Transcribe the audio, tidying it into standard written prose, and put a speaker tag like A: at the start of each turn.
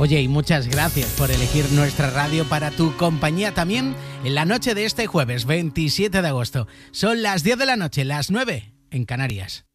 A: Oye, y muchas gracias por elegir nuestra radio para tu compañía también en la noche de este jueves 27 de agosto. Son las 10 de la noche, las 9 en Canarias.